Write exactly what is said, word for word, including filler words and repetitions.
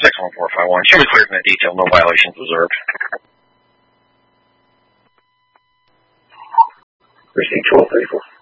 six one four five one. Should be cleared in the detail. No violations observed. Precinct twelve thirty-four.